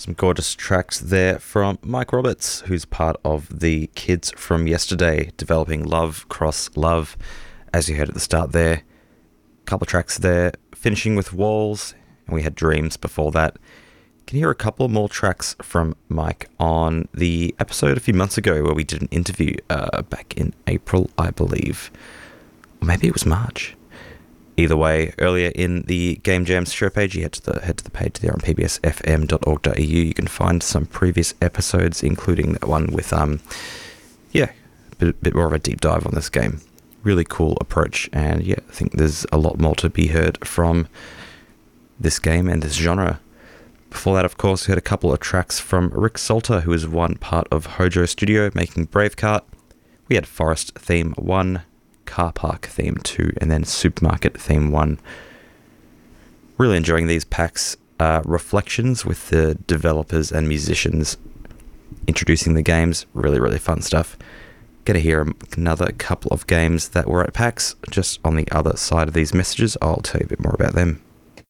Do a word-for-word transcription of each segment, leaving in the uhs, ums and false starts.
Some gorgeous tracks there from Mike Roberts, who's part of the Kids from Yesterday, developing Love Cross Love, as you heard at the start there. A couple of tracks there, finishing with Walls, and we had Dreams before that. You can hear a couple more tracks from Mike on the episode a few months ago where we did an interview uh, back in April, I believe. Or maybe it was March. Either way, earlier in the Game Jams show page, you head to the head to the page there on p b s f m dot org dot a u. You can find some previous episodes, including that one with, um, yeah, a bit, bit more of a deep dive on this game. Really cool approach, and yeah, I think there's a lot more to be heard from this game and this genre. Before that, of course, we had a couple of tracks from Rick Salter, who is one part of Hojo Studio, making Bravecart. We had Forest Theme one, Car Park Theme two, and then Supermarket Theme one. Really enjoying these packs, uh, reflections with the developers and musicians introducing the games. Really, really fun stuff. Get to hear another couple of games that were at PAX. Just on the other side of these messages, I'll tell you a bit more about them.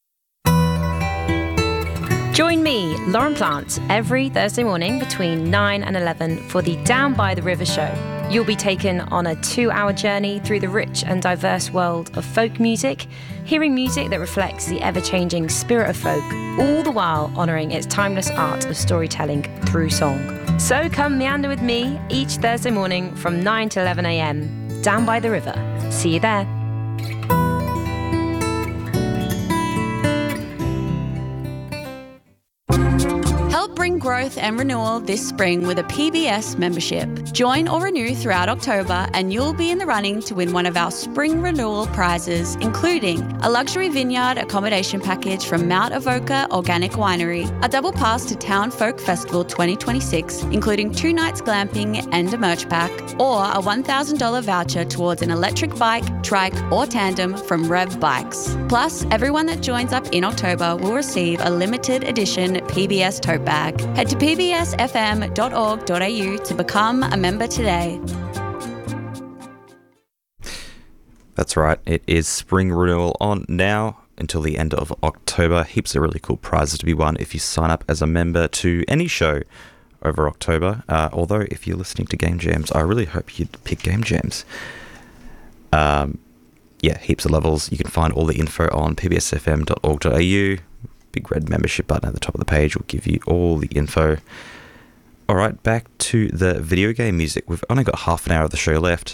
Join me, Lauren Plant, every Thursday morning between nine and eleven for the Down by the River show. You'll be taken on a two-hour journey through the rich and diverse world of folk music, hearing music that reflects the ever-changing spirit of folk, all the while honouring its timeless art of storytelling through song. So come meander with me each Thursday morning from nine to eleven a m, Down by the River. See you there. Help bring growth and renewal this spring with a P B S membership. Join or renew throughout October and you'll be in the running to win one of our spring renewal prizes, including a luxury vineyard accommodation package from Mount Avoca Organic Winery, a double pass to Town Folk Festival twenty twenty-six, including two nights glamping and a merch pack, or a one thousand dollars voucher towards an electric bike, trike or tandem from Rev Bikes. Plus, everyone that joins up in October will receive a limited edition P B S tote bag. Head to p b s f m dot org dot a u to become a member today. That's right, it is spring renewal on now until the end of October. Heaps of really cool prizes to be won if you sign up as a member to any show over October. Uh, although, if you're listening to Game Jams, I really hope you'd pick Game Jams. Um, yeah, heaps of levels. You can find all the info on p b s f m dot org dot a u. Big red membership button at the top of the page will give you all the info. Alright, back to the video game music. We've only got half an hour of the show left.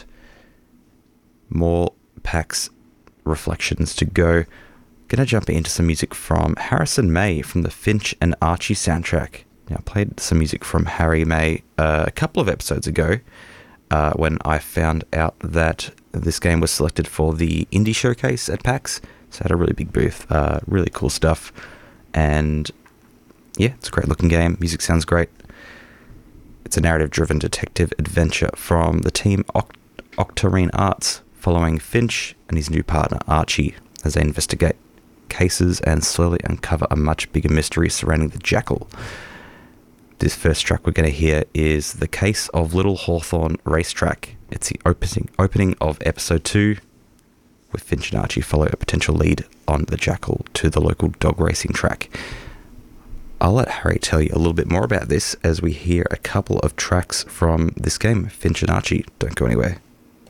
More PAX reflections to go. Gonna jump into some music from Harrison May from the Finch and Archie soundtrack. Now, I played some music from Harry May uh, a couple of episodes ago uh, when I found out that this game was selected for the Indie Showcase at PAX. So it had a really big booth. Uh, really cool stuff. And yeah, it's a great looking game. Music sounds great. It's a narrative-driven detective adventure from the team Oct- Octarine Arts, following Finch and his new partner Archie as they investigate cases and slowly uncover a much bigger mystery surrounding the Jackal. This first track we're going to hear is The Case of Little Hawthorne Racetrack. It's the opening opening of episode two, with Finch and Archie follow a potential lead on the Jackal to the local dog racing track. I'll let Harry tell you a little bit more about this as we hear a couple of tracks from this game, Finch and Archie. Don't go anywhere.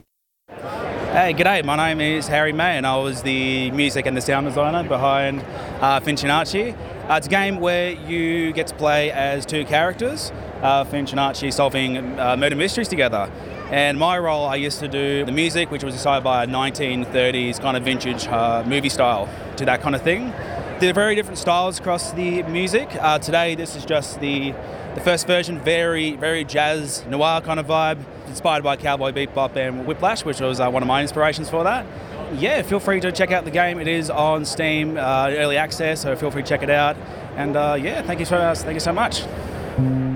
Hey, g'day, my name is Harry May and I was the music and the sound designer behind uh, Finch and Archie. Uh, it's a game where you get to play as two characters, uh, Finch and Archie solving uh, murder mysteries together. And my role, I used to do the music, which was inspired by a nineteen thirties kind of vintage uh, movie style to that kind of thing. There are very different styles across the music. Uh, today, this is just the the first version, very, very jazz noir kind of vibe, inspired by Cowboy Bebop and Whiplash, which was uh, one of my inspirations for that. Yeah, feel free to check out the game. It is on Steam, uh, early access, so feel free to check it out. And uh, yeah, thank you so much. Thank you so much.